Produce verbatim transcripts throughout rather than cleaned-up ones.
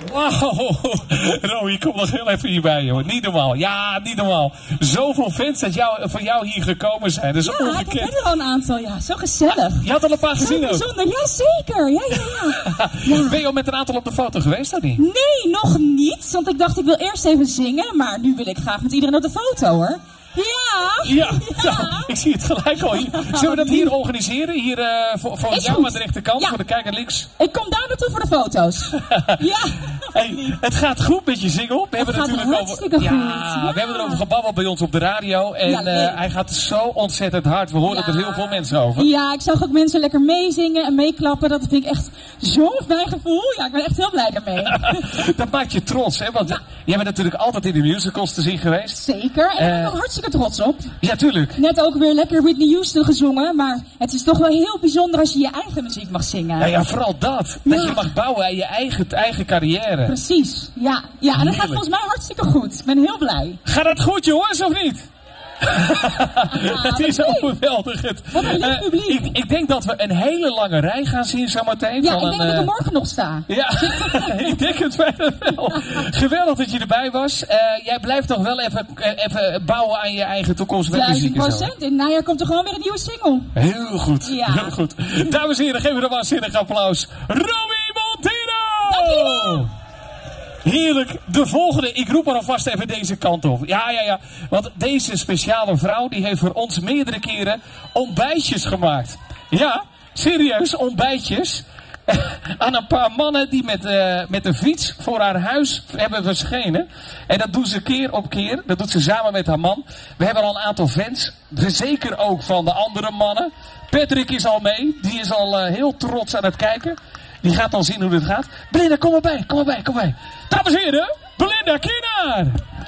Wauw. Roy, kom nog heel even hierbij, joh. Niet normaal. Ja, niet normaal. Zoveel fans dat jou, van jou hier gekomen zijn. Dat is ja, ongekend. ik heb er al een aantal. Ja, zo gezellig. Je had al een paar gezien ook. Bijzonder. Ja, zeker. Ja, ja, ja. ja. Ben je al met een aantal op de foto geweest, of niet? Nee, nog niet. Want ik dacht, ik wil eerst even zingen. Maar nu wil ik graag met iedereen op de foto, hoor. Ja. Ja, ja. Ik zie het gelijk al. Zullen we dat hier organiseren? Hier uh, voor, voor jou goed. aan de rechterkant, Ja. voor de kijker links. Ik kom daar naartoe voor de foto's. Ja. Hey, het gaat goed met je single. We hebben het gaat natuurlijk hartstikke over, goed. ja, Ja. we hebben erover gebabbeld bij ons op de radio. En Ja, uh, hij gaat zo ontzettend hard. We horen Ja. er heel veel mensen over. Ja, ik zag ook mensen lekker meezingen en meeklappen. Dat vind ik echt zo'n fijn gevoel. Ja, ik ben echt heel blij daarmee. Dat maakt je trots, hè? Want Ja. jij bent natuurlijk altijd in de musicals te zien geweest. Zeker. En ik ben Uh, er hartstikke trots op. Ja, tuurlijk. Net ook weer lekker Whitney Houston gezongen. Maar het is toch wel heel bijzonder als je je eigen muziek mag zingen. Ja, ja, vooral dat. Dat Ja. je mag bouwen aan je eigen, eigen carrière. Precies. Ja, ja, en dat gaat Heerlijk. volgens mij hartstikke goed. Ik ben heel blij. Gaat het goed, jongens, of niet? Het is overweldigend. Wat een lief Eh, publiek. ik, ik denk dat we een hele lange rij gaan zien zometeen. Ja, van ik een, denk dat ik eh, er morgen nog sta. Ja, ik denk het bijna wel. Geweldig dat je erbij was. Uh, jij blijft toch wel even, uh, even bouwen aan je eigen toekomst met muziek duizend en zo. procent. In het najaar komt er gewoon weer een nieuwe single. Heel goed, Ja. heel goed. Dames en heren, geven we een waanzinnig applaus. Romy Montero! Dankjewel. Heerlijk. De volgende, ik roep er alvast even deze kant op. Ja, ja, ja. Want deze speciale vrouw, die heeft voor ons meerdere keren ontbijtjes gemaakt. Ja, serieus, ontbijtjes. Aan een paar mannen die met, uh, met een fiets voor haar huis hebben verschenen. En dat doen ze keer op keer. Dat doet ze samen met haar man. We hebben al een aantal fans. Zeker ook van de andere mannen. Patrick is al mee. Die is al uh, heel trots aan het kijken. Die gaat dan zien hoe dit gaat. Belinda, kom erbij, kom erbij, kom erbij. Dames en heren, Belinda Kienaar.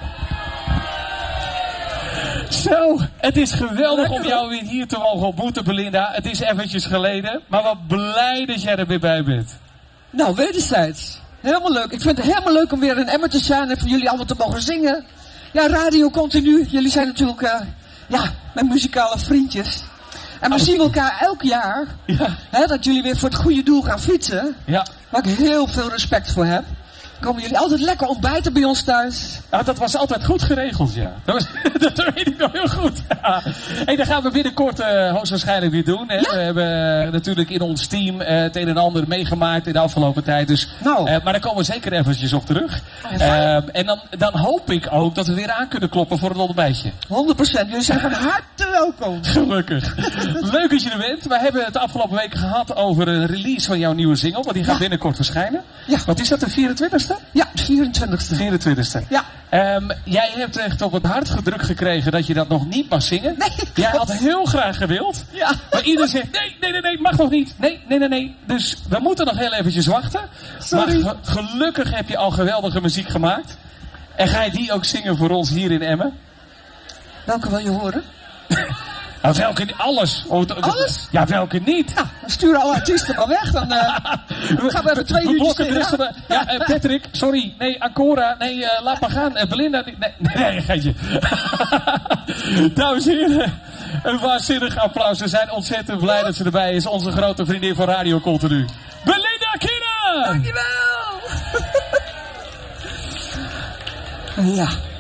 Zo, het is geweldig om jou weer hier te mogen ontmoeten, Belinda. Het is eventjes geleden, maar wat blij dat jij er weer bij bent. Nou, wederzijds. Helemaal leuk. Ik vind het helemaal leuk om weer in Emmen te zijn en voor jullie allemaal te mogen zingen. Ja, radio continu. Jullie zijn natuurlijk, uh, ja, mijn muzikale vriendjes. En we zien elkaar elk jaar, Ja. hè, dat jullie weer voor het goede doel gaan fietsen. Ja. Waar ik heel veel respect voor heb. Komen jullie altijd lekker ontbijten bij ons thuis. Nou, dat was altijd goed geregeld, ja. Dat, was, dat weet ik nog heel goed. Ja. Hey, dat gaan we binnenkort uh, hoogstwaarschijnlijk weer doen. Hè. Ja. We hebben uh, natuurlijk in ons team uh, het een en ander meegemaakt in de afgelopen tijd. Dus, Nou. uh, maar daar komen we zeker eventjes op terug. Uh, en dan, dan hoop ik ook dat we weer aan kunnen kloppen voor een ontbijtje. honderd procent. Jullie zijn van harte welkom. Gelukkig. Leuk dat je er bent. We hebben het de afgelopen weken gehad over een release van jouw nieuwe single. Want die gaat Ja. binnenkort verschijnen. Ja. Wat is dat, de vierentwintigste? Ja, vierentwintigste. vierentwintigste. Ja. Um, jij hebt echt op het hart gedrukt gekregen dat je dat nog niet mag zingen. Nee, jij klopt. had heel graag gewild. Ja. Maar iedereen zegt, nee, nee, nee, nee, mag nog niet. Nee, nee, nee, nee. Dus we moeten nog heel eventjes wachten. Sorry. Maar ge- gelukkig heb je al geweldige muziek gemaakt. En ga je die ook zingen voor ons hier in Emmen? Welke wil je horen? Nou, welke niet? Alles. Oh, d- d- Alles? Ja, welke niet? Ja, dan sturen alle artiesten maar weg. Dan uh, gaan we even twee We uurtjes blokken de in, rest van de... Ja, eh, Patrick, sorry. Nee, Ancora. Nee, uh, laat maar gaan. Uh, Belinda. Nee, nee, nee, geitje. Dames en heren, een waanzinnig applaus. We zijn ontzettend blij dat ze erbij is. Onze grote vriendin van Radio Continu. Belinda Kienaar! Dankjewel! ja.